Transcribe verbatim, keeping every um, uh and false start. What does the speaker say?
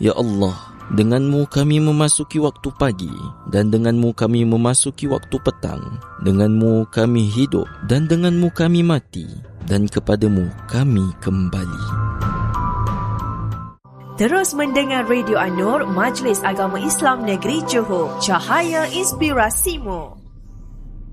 Ya Allah, dengan-Mu kami memasuki waktu pagi, dan dengan-Mu kami memasuki waktu petang. Dengan-Mu kami hidup, dan dengan-Mu kami mati, dan kepada-Mu kami kembali. Terus mendengar Radio An-Nur, Majlis Agama Islam Negeri Johor. Cahaya Inspirasimu.